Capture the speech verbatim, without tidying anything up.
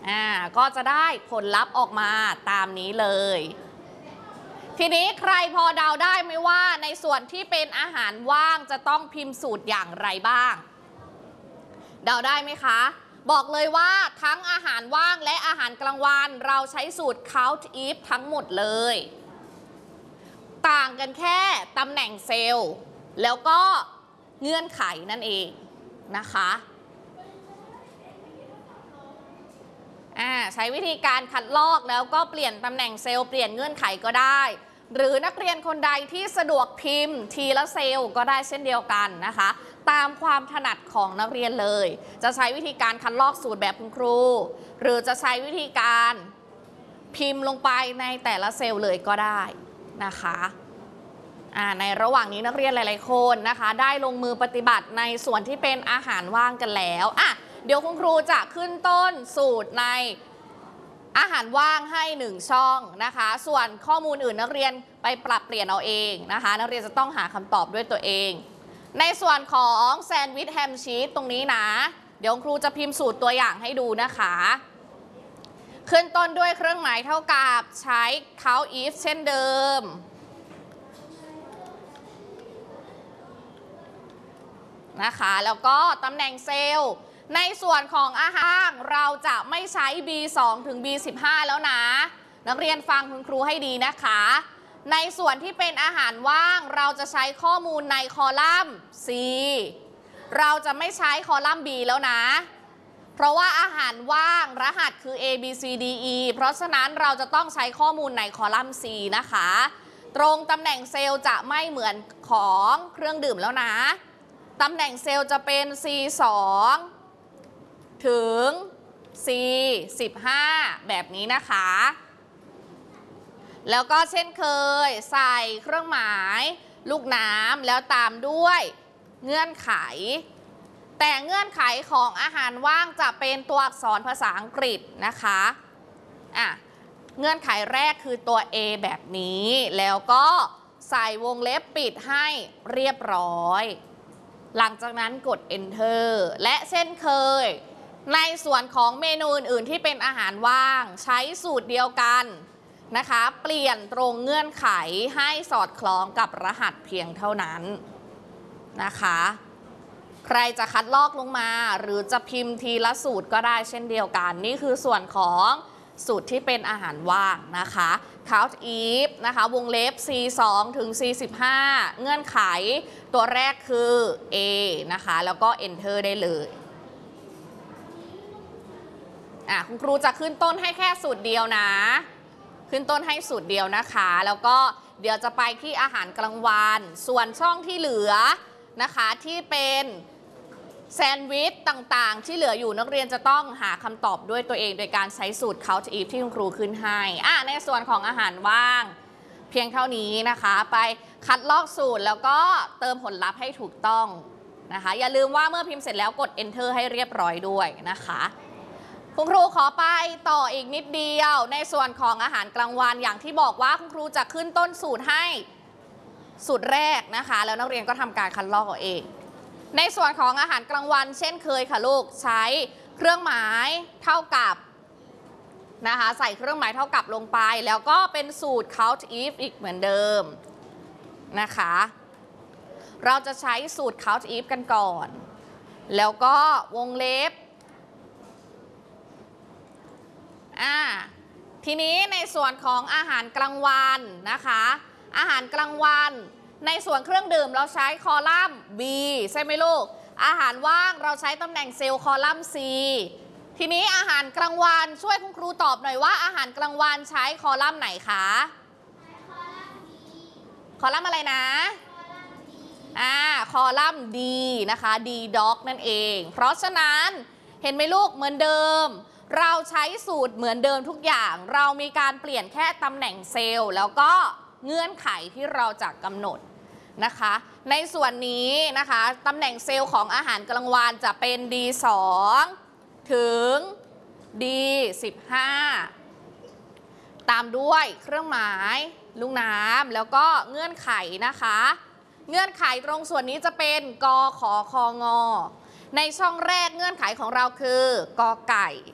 อ่าก็จะได้ผลลัพธ์ออกมาตามนี้เลยทีนี้ใครพอเดาได้ไหมว่าในส่วนที่เป็นอาหารว่างจะต้องพิมพ์สูตรอย่างไรบ้างเดาได้ไหมคะบอกเลยว่าทั้งอาหารว่างและอาหารกลางวันเราใช้สูตร count if ทั้งหมดเลยต่างกันแค่ตำแหน่งเซลล์แล้วก็เงื่อนไขนั่นเองนะคะใช้วิธีการคัดลอกแล้วก็เปลี่ยนตำแหน่งเซลล์เปลี่ยนเงื่อนไขก็ได้หรือนักเรียนคนใดที่สะดวกพิมพ์ทีละเซลล์ก็ได้เช่นเดียวกันนะคะตามความถนัดของนักเรียนเลยจะใช้วิธีการคัดลอกสูตรแบบคุณครูหรือจะใช้วิธีการพิมพ์ลงไปในแต่ละเซลล์เลยก็ได้นะคะในระหว่างนี้นักเรียนหลายๆคนนะคะได้ลงมือปฏิบัติในส่วนที่เป็นอาหารว่างกันแล้วอ่ะเดี๋ยวคุณครูจะขึ้นต้นสูตรในอาหารว่างให้หนึ่งช่องนะคะส่วนข้อมูลอื่นนักเรียนไปปรับเปลี่ยนเอาเองนะคะนักเรียนจะต้องหาคำตอบด้วยตัวเองในส่วนของแซนด์วิชแฮมชีสตรงนี้นะเดี๋ยวครูจะพิมพ์สูตรตัวอย่างให้ดูนะคะขึ้นต้นด้วยเครื่องหมายเท่ากับใช้ count if เช่นเดิมนะคะแล้วก็ตำแหน่งเซลล์ในส่วนของอาหารเราจะไม่ใช้ บี สอง ถึง บี สิบห้า แล้วนะนักเรียนฟังคุณครูให้ดีนะคะในส่วนที่เป็นอาหารว่างเราจะใช้ข้อมูลในคอลัมน์ C เราจะไม่ใช้คอลัมน์ B แล้วนะเพราะว่าอาหารว่างรหัสคือ A B C D E เพราะฉะนั้นเราจะต้องใช้ข้อมูลในคอลัมน์ C นะคะตรงตำแหน่งเซลล์จะไม่เหมือนของเครื่องดื่มแล้วนะตำแหน่งเซลล์จะเป็น ซี สอง ถึง ซี สิบห้า แบบนี้นะคะแล้วก็เช่นเคยใส่เครื่องหมายลูกน้ำแล้วตามด้วยเงื่อนไขแต่เงื่อนไขของอาหารว่างจะเป็นตัวอักษรภาษาอังกฤษนะคะอ่ะเงื่อนไขแรกคือตัว A แบบนี้แล้วก็ใส่วงเล็บปิดให้เรียบร้อยหลังจากนั้นกด enter และเช่นเคยในส่วนของเมนูอื่นๆที่เป็นอาหารว่างใช้สูตรเดียวกันนะคะเปลี่ยนตรงเงื่อนไขให้สอดคล้องกับรหัสเพียงเท่านั้นนะคะใครจะคัดลอกลงมาหรือจะพิมพ์ทีละสูตรก็ได้เช่นเดียวกันนี่คือส่วนของสูตรที่เป็นอาหารว่างนะคะ count if นะคะวงเล็บ ซี สอง ถึง ซี สิบห้า เงื่อนไขตัวแรกคือ A นะคะแล้วก็ enter ได้เลยอ่ะคุณครูจะขึ้นต้นให้แค่สูตรเดียวนะขึ้นต้นให้สูตรเดียวนะคะแล้วก็เดี๋ยวจะไปที่อาหารกลางวันส่วนช่องที่เหลือนะคะที่เป็นแซนด์วิชต่างๆที่เหลืออยู่นักเรียนจะต้องหาคำตอบด้วยตัวเองโดยการใช้สูตร count if ที่คุณครูขึ้นให้อ่ะในส่วนของอาหารว่างเพียงเท่านี้นะคะไปคัดลอกสูตรแล้วก็เติมผลลัพธ์ให้ถูกต้องนะคะอย่าลืมว่าเมื่อพิมพ์เสร็จแล้วกด enter ให้เรียบร้อยด้วยนะคะคุณครูขอไปต่ออีกนิดเดียวในส่วนของอาหารกลางวันอย่างที่บอกว่าคุณครูจะขึ้นต้นสูตรให้สูตรแรกนะคะแล้วนักเรียนก็ทำการคัดลอกเอาเองในส่วนของอาหารกลางวันเช่นเคยค่ะลูกใช้เครื่องหมายเท่ากับนะคะใส่เครื่องหมายเท่ากับลงไปแล้วก็เป็นสูตร count if อีกเหมือนเดิมนะคะเราจะใช้สูตร count if กันก่อนแล้วก็วงเล็บอ่าทีนี้ในส่วนของอาหารกลางวันนะคะอาหารกลางวันในส่วนเครื่องดื่มเราใช้คอลัมน์ B ใช่ไหมลูกอาหารว่างเราใช้ตำแหน่งเซลล์คอลัมน์ C ทีนี้อาหารกลางวันช่วยคุณครูตอบหน่อยว่าอาหารกลางวันใช้คอลัมน์ไหนคะคอลัมน์อะไรนะอ่าคอลัมน์ D นะคะ D dog นั่นเองเพราะฉะนั้นเห็นไหมลูกเหมือนเดิมเราใช้สูตรเหมือนเดิมทุกอย่างเรามีการเปลี่ยนแค่ตำแหน่งเซลล์แล้วก็เงื่อนไขที่เราจะกำหนดนะคะในส่วนนี้นะคะตำแหน่งเซลล์ของอาหารกลางวันจะเป็น ดี สอง ถึง ดี สิบห้า ตามด้วยเครื่องหมายลูกน้ำแล้วก็เงื่อนไขนะคะเงื่อนไขตรงส่วนนี้จะเป็นก ข ค ง ในช่องแรกเงื่อนไขของเราคือกอไก่